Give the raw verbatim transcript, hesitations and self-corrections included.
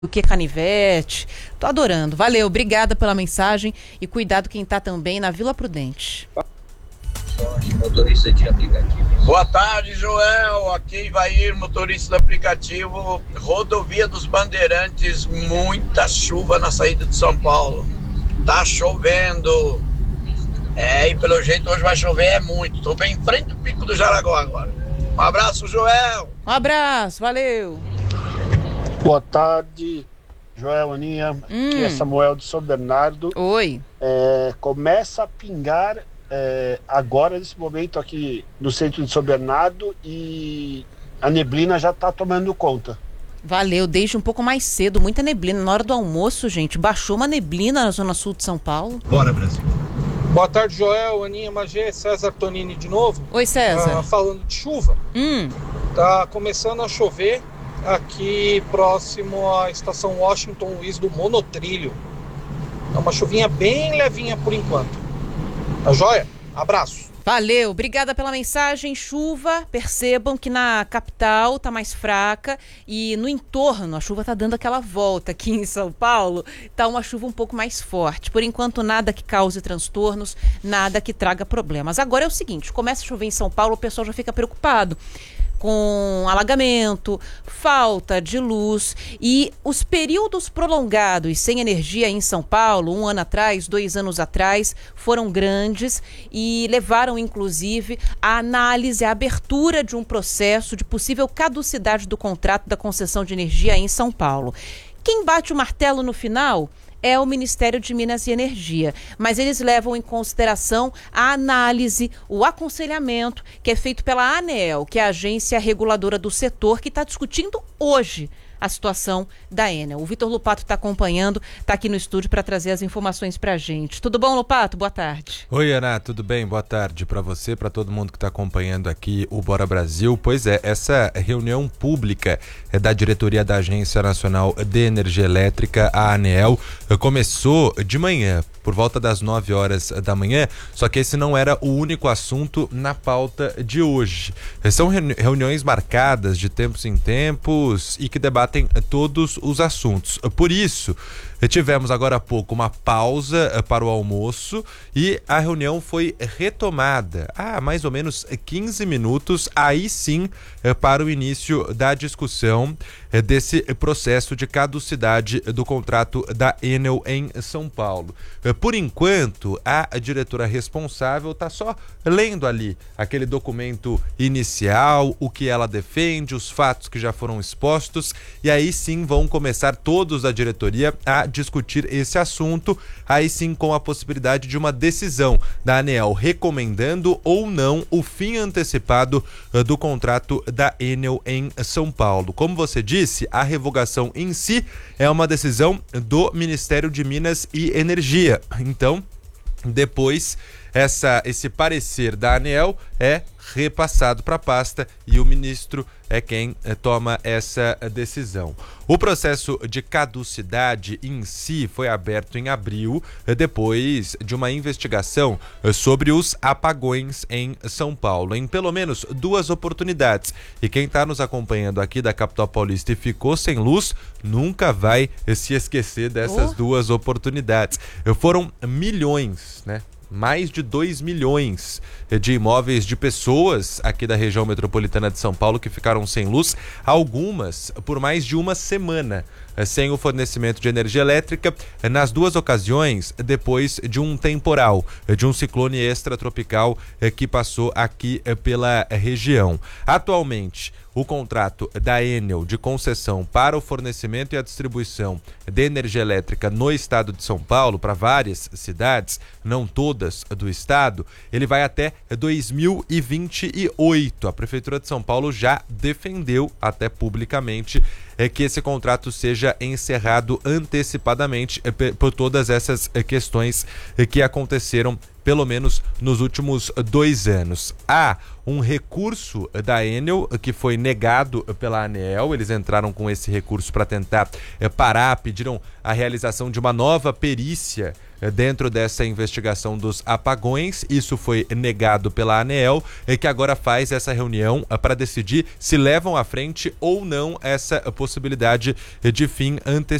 o que canivete. Tô adorando. Valeu, obrigada pela mensagem e cuidado quem tá também na Vila Prudente. Motorista de aplicativo. Boa tarde, Joel. Aqui vai ir motorista do aplicativo. Rodovia dos Bandeirantes, muita chuva na saída de São Paulo. Tá chovendo. É, e pelo jeito hoje vai chover é muito. Tô bem em frente do Pico do Jaraguá agora. Um abraço, Joel. Um abraço, valeu. Boa tarde, Joel, Aninha. Hum. Aqui é Samuel de São Bernardo. Oi. É, começa a pingar é, agora, nesse momento aqui no centro de São Bernardo, e a neblina já está tomando conta. Valeu, desde um pouco mais cedo, muita neblina. Na hora do almoço, gente, baixou uma neblina na zona sul de São Paulo. Bora, Brasil. Boa tarde, Joel, Aninha, Magê, César Tonini de novo. Oi, César. Ah, falando de chuva, Hum. tá começando a chover aqui próximo à estação Washington Luiz do Monotrilho. É uma chuvinha bem levinha por enquanto. Tá joia? Abraço. Valeu, obrigada pela mensagem. Chuva, percebam que na capital tá mais fraca e no entorno a chuva tá dando aquela volta. Aqui em São Paulo tá uma chuva um pouco mais forte. Por enquanto nada que cause transtornos, nada que traga problemas. Agora é o seguinte, começa a chover em São Paulo, o pessoal já fica preocupado com alagamento, falta de luz e os períodos prolongados sem energia em São Paulo, um ano atrás, dois anos atrás, foram grandes e levaram, inclusive, à análise, à abertura de um processo de possível caducidade do contrato da concessão de energia em São Paulo. Quem bate o martelo no final é o Ministério de Minas e Energia, mas eles levam em consideração a análise, o aconselhamento que é feito pela ANEEL, que é a agência reguladora do setor, que está discutindo hoje a situação da Enel. O Vitor Lupato está acompanhando, está aqui no estúdio para trazer as informações para a gente. Tudo bom, Lupato? Boa tarde. Oi, Ana, tudo bem? Boa tarde para você, para todo mundo que está acompanhando aqui o Bora Brasil. Pois é, essa reunião pública é da diretoria da Agência Nacional de Energia Elétrica, a ANEEL, começou de manhã, por volta das nove horas da manhã, só que esse não era o único assunto na pauta de hoje. São reuniões marcadas de tempos em tempos e que debatem todos os assuntos. Por isso, tivemos agora há pouco uma pausa para o almoço e a reunião foi retomada há mais ou menos quinze minutos, aí sim para o início da discussão desse processo de caducidade do contrato da Enel em São Paulo. Por enquanto, a diretora responsável está só lendo ali aquele documento inicial, o que ela defende, os fatos que já foram expostos, e aí sim vão começar todos da diretoria a discutir esse assunto, aí sim com a possibilidade de uma decisão da ANEEL recomendando ou não o fim antecipado uh, do contrato da Enel em São Paulo. Como você disse, a revogação em si é uma decisão do Ministério de Minas e Energia. Então, depois, essa, esse parecer da ANEEL é repassado para a pasta e o ministro é quem eh, toma essa decisão. O processo de caducidade em si foi aberto em abril, eh, depois de uma investigação eh, sobre os apagões em São Paulo, em pelo menos duas oportunidades. E quem está nos acompanhando aqui da capital paulista e ficou sem luz, nunca vai eh, se esquecer dessas oh. duas oportunidades. Eh, foram milhões, né? Mais de dois milhões de imóveis de pessoas aqui da região metropolitana de São Paulo que ficaram sem luz, algumas por mais de uma semana sem o fornecimento de energia elétrica, nas duas ocasiões depois de um temporal, de um ciclone extratropical que passou aqui pela região. Atualmente, o contrato da Enel de concessão para o fornecimento e a distribuição de energia elétrica no estado de São Paulo, para várias cidades, não todas do estado, ele vai até dois mil e vinte e oito. A Prefeitura de São Paulo já defendeu, até publicamente, é que esse contrato seja encerrado antecipadamente por todas essas questões que aconteceram pelo menos nos últimos dois anos. Há um recurso da Enel que foi negado pela ANEEL, eles entraram com esse recurso para tentar é, parar, pediram a realização de uma nova perícia dentro dessa investigação dos apagões. Isso foi negado pela ANEEL, que agora faz essa reunião para decidir se levam à frente ou não essa possibilidade de fim antecipado